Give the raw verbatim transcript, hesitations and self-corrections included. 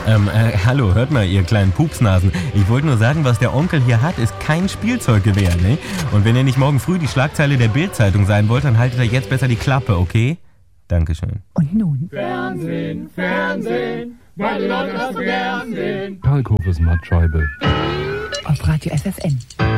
Ähm, äh, hallo, hört mal, ihr kleinen Pupsnasen. Ich wollte nur sagen, was der Onkel hier hat, ist kein Spielzeuggewehr, ne? Und wenn ihr nicht morgen früh die Schlagzeile der Bild-Zeitung sein wollt, dann haltet ihr jetzt besser die Klappe, okay? Dankeschön. Und nun? Fernsehen, Fernsehen, weil die Leute das so gern sehen. Kalkofes Mattscheibe. Auf Radio S F N.